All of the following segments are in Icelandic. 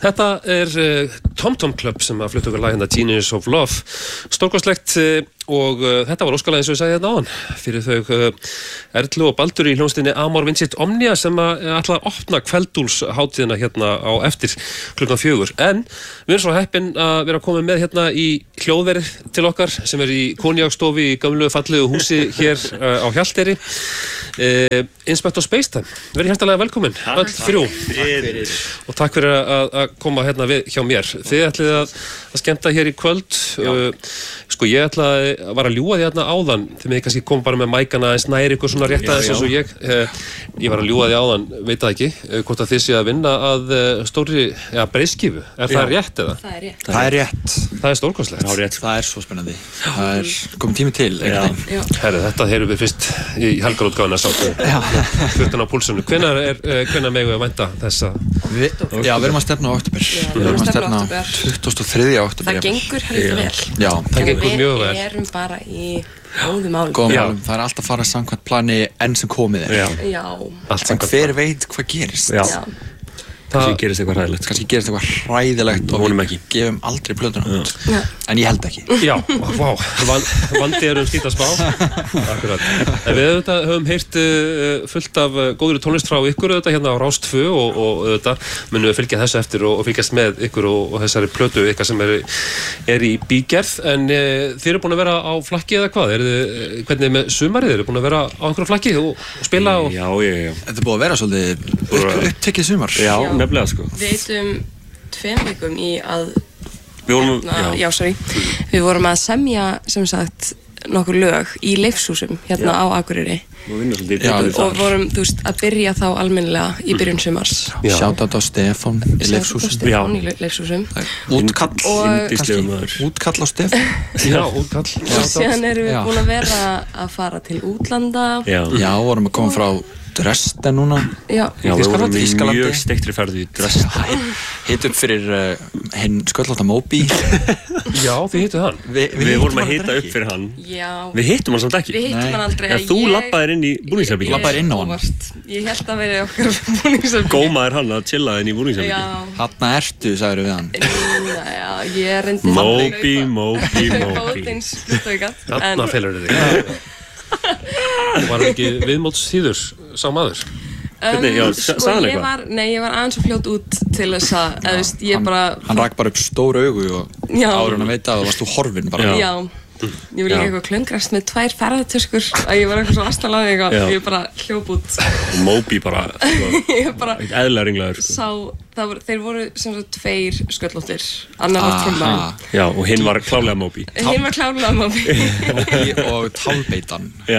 Þetta Tom Tom Club sem að flutt okkur lag hérna Genius of Love. Stórkostlegt og þetta var óskalag eins og ég sagði hérna áðan fyrir þau Erlu og Baldur í hljómsveitinni Amor Vincit Omnia sem að ætla að opna kveldúlshátíðina hérna á eftir klukkan 4. En við erum svo heppin að vera komið með hérna í hljóðverið til okkar sem í konjakstofi í gamlu fallegu húsi hér á Hjalteyri. Inspector Spacetime, verið hjartalega velkomin öll þrjú og takk fyrir að koma hérna við hjá mér. Þið ætlið að skemmta hér í kvöld. Sko ég ætlaði að var að ljúga því hérna áðan þið með kannski kom bara með mækana aðeins nær ykkur svona rétt aðeins eins og ég var að ljúga því áðan, veit það ekki hvort að þið séu að vinna að stórri breiðskífu, það rétt eða? Það er rétt. Það er stórkostlegt. Það er svo spennandi. Það er komið tími til Herru, þetta heyrum við fyrst í helgarútgáfuna Hlutan á púlsunu. Hvenær megum við að vænta þessa? Við erum að stefna á október. Við erum að stefna á 23. október. Það gengur heldur vel. Já, það gengur mjög vel. Við erum bara í góðum málum. Það er alltaf að fara samkvæmt plani enn sem komið er. Já. En hver veit hvað gerist? Já. Kannski gerist eitthvað hræðilegt. Kannski gerist eitthvað hræðilegt og við gefum aldrei plötuna út. En ég held ekki. Já, vá, vandi skýta spá. Akkurat. En við höfum heyrt fullt af góðri tónlist frá ykkur hérna á Rás 2 og munum við fylgja þessu eftir og fylgjast með ykkur og þessari plötu ykkar sem er í bígerð. En þið eru búin að vera á flakki eða hvað? Hvernig með sumarið? Eru búin að vera á einhverju flakki og spila? Já. Þetta búið að vera svolítið upptekið sumar. Já, nefnilega sko. Við eitum 2 vikum í að Við vorum að semja sem sagt nokkur lög í Leifshúsum hérna á Akureyri og vorum að byrja þá almennilega í byrjun sumars. Shoutout á Stefán í Leifshúsum. Útkall á Stefán. Já, útkall. Og síðan erum við búin að vera að fara til útlanda. Já, vorum að koma frá Dresden núna. Já, við vorum í mjög steiktri ferð í Dresden. Hitt upp fyrir hinn sköllótta Moby. Já, þið hittu hann. Við vorum að hitta upp fyrir hann. Já. Við hittum hann samt ekki. Við hittum hann aldrei. Þú labbaðir inn í búningsherbergið. Labbaðir inn á hann. Ég held að vera okkar búningsherbergi. Gómaðir hann að chilla inn í búningsherbergið. Já. Þarna ertu, sagður við hann. Já, ég reyndi Moby. Þarna felur þig. Þú var ekki viðmótsþýður sá maður? Sagði hann Nei, ég var aðeins og fljót út til þess að ég bara... Hann rak bara upp stór augu og áður hann að veita að þú varst þú horfin bara. Já. Ég vil líka eitthvað klöngrast með 2 ferðartöskur að ég var eitthvað svo astanlega eitthvað og ég bara hljóp út. Og Moby bara eðlilega ringlaður þeir voru sem sagt 2 sköllóttir, annar var trommarinn. Já, og hinn var klárlega Moby. Hinn var klárlega Moby. Moby og tálbeitan. Já.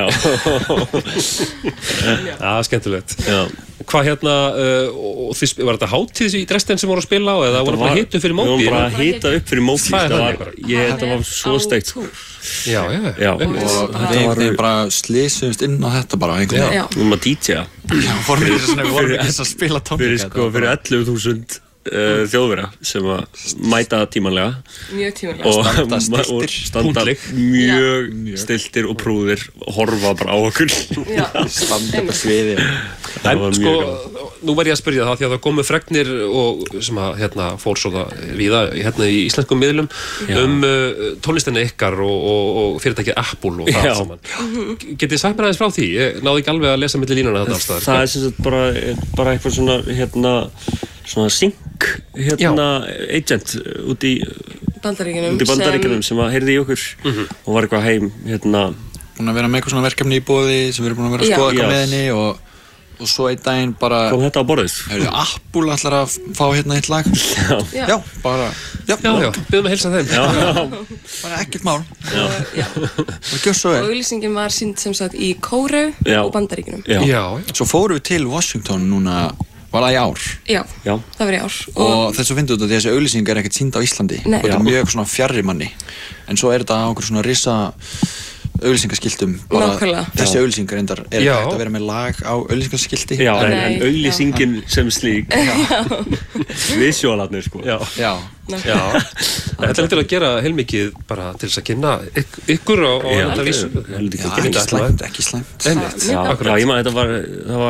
Já, skemmtilegt. Já. Hvað hérna, var þetta hátíð í Dresden sem voru að spila á eða voru bara að hita upp fyrir Moby? Við vorum bara að hita upp fyrir Moby. Þetta var svo steikt sko. Já. Og við bara slysumst inn á þetta bara einhvern veginn. Við vorum að DJ-a. Já, vorum ekki að spila tónleika. Fyrir 11.000 þjóðverja sem að mæta tímanlega. Mjög tímanlega. Og standa mjög stiltir og prúðir og horfa bara á okkur. Já. Standa upp á sviði. En sko, nú var ég að spyrja það því að það komu fregnir og sem að fór svona víða í íslenskum miðlum tónlistina ykkar og fyrirtækið Apple og það saman. Getið þið sagt mér aðeins frá því? Ég náði ekki alveg að lesa milli línuna þetta allstaðar. Það er sem sagt bara eitthvað svona sync agent út í Bandaríkjunum sem að heyrði í okkur og var eitthvað heim búin að vera með eitthvað svona verkefni í boði sem við erum búin að vera að skoða eitthvað með henni og svo einn daginn bara kom þetta á borðið. Apple ætlar að fá eitt lag. Já, bara byggðum að heilsa þeim. Bara ekkert mál. Það gjör svo vel. Og auglýsingin var sýnd sem sagt í Kóreu og Bandaríkjunum. Já. Svo fórum við til Washington núna. Var það í ár? Já, það var í ár. Og þess að finna út að þessi auglýsing er ekkert sýnd á Íslandi. Nei. Og þetta er mjög svona fjarri manni. En svo er þetta á einhver svona risa auglýsingaskiltum. Nákvæmlega. Þessi auglýsing er ekki hægt að vera með lag á auglýsingaskilti. Já, en auglýsingin sem slík. Visualarnir sko. Já. Þetta er til að gera heilmikið bara til þess að kynna ykkur á þetta vísu. Ekki slæmt. Einmitt. Já, ég man þetta var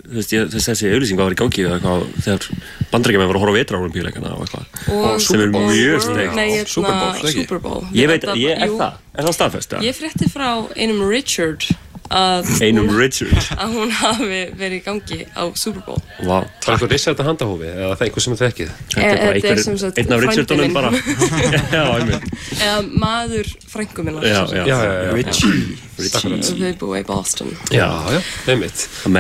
þessi auglýsing var í gangi þegar Bandaríkjamenn voru að horfa á vetrarólympíuleikana og eitthvað sem mjög steikt Super Bowl Ég veit, það staðfest? Ég frétti frá einum Richard að hún hafi verið í gangi á Super Bowl Það er eitthvað Richard að handahófi eða það er einhver sem þið þekkið Þetta er bara einn af Richardunum bara eða maður frænku minnar Richie Þau búið í Boston Já, einmitt